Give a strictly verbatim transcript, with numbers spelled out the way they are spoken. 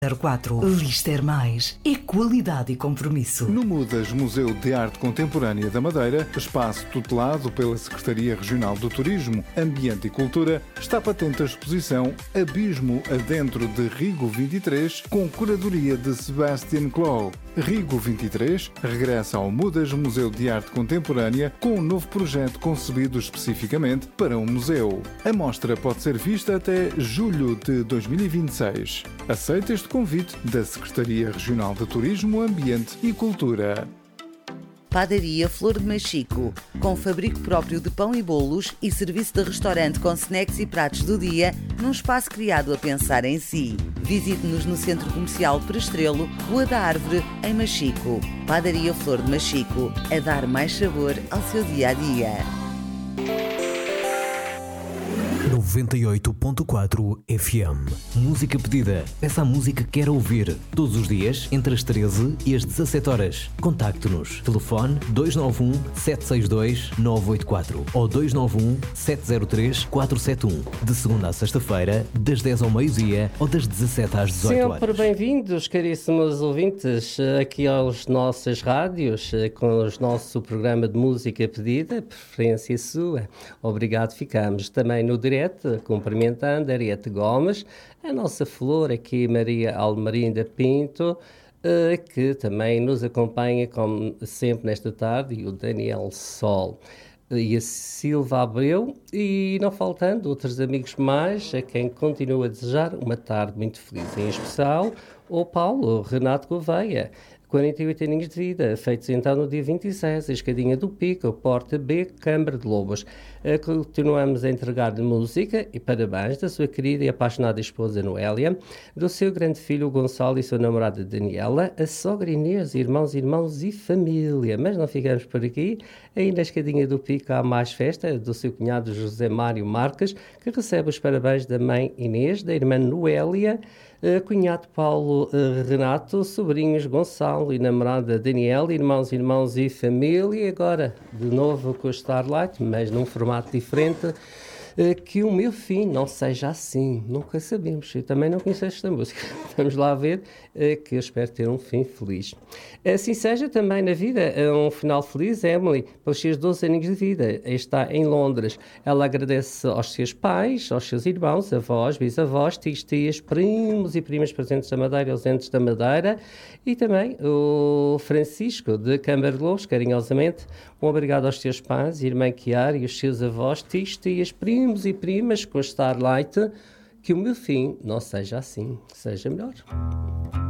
zero quatro. Lister Mais é qualidade e compromisso. No Mudas Museu de Arte Contemporânea da Madeira, espaço tutelado pela Secretaria Regional do Turismo, Ambiente e Cultura, está patente a exposição Abismo Adentro de Rigo vinte e três, com curadoria de Sebastian Clow. Rigo vinte e três regressa ao Mudas Museu de Arte Contemporânea com um novo projeto concebido especificamente para um museu. A mostra pode ser vista até julho de dois mil e vinte e seis. Aceita este convite da Secretaria Regional de Turismo, Ambiente e Cultura. Padaria Flor de Machico, com fabrico próprio de pão e bolos e serviço de restaurante com snacks e pratos do dia, num espaço criado a pensar em si. Visite-nos no Centro Comercial Prestrelo, Rua da Árvore, em Machico. Padaria Flor de Machico, a dar mais sabor ao seu dia-a-dia. noventa e oito ponto quatro F M. Música pedida. Peça a música que quer ouvir. Todos os dias, entre as treze e as dezassete horas. Contacte-nos. Telefone dois nove um, sete seis dois, nove oito quatro ou dois nove um, sete zero três, quatro sete um. De segunda a sexta-feira, das dez ao meio-dia ou das dezassete às dezoito horas. Sempre bem-vindos, caríssimos ouvintes, aqui aos nossos rádios, com o nosso programa de música pedida, preferência sua. Obrigado, ficamos também no direto, cumprimentando a Ariete Gomes, a nossa flor aqui, Maria Almerinda Pinto, que também nos acompanha, como sempre, nesta tarde, e o Daniel Sol, e a Silva Abreu, e não faltando outros amigos mais, a quem continuo a desejar uma tarde muito feliz, em especial o Paulo Renato Gouveia, quarenta e oito aninhos de vida, feitos então no dia vinte e seis, a Escadinha do Pico, Porta B, Câmara de Lobos. Continuamos a entregar-lhe música e parabéns da sua querida e apaixonada esposa Noélia, do seu grande filho Gonçalo e sua namorada Daniela, a sogra Inês, irmãos, irmãos e família. Mas não ficamos por aqui, aí na Escadinha do Pico há mais festa do seu cunhado José Mário Marques, que recebe os parabéns da mãe Inês, da irmã Noélia, Uh, cunhado Paulo uh, Renato, sobrinhos Gonçalo e namorada Daniela, irmãos, irmãos e família. Agora, de novo com o Starlight, mas num formato diferente, uh, que o meu fim não seja assim. Nunca sabemos. Eu também não conheço esta música. Vamos lá ver, uh, que eu espero ter um fim feliz. Assim seja também na vida, um final feliz. Emily, pelos seus doze anos de vida, está em Londres. Ela agradece aos seus pais, aos seus irmãos, avós, bisavós, tios, tias, primos e primas presentes da Madeira, ausentes da Madeira, e também o Francisco, de Câmara de Lobos, carinhosamente, um obrigado aos seus pais, irmã Chiara e os seus avós, tios, tias, primos e primas, com Starlight, que o meu fim não seja assim, seja melhor.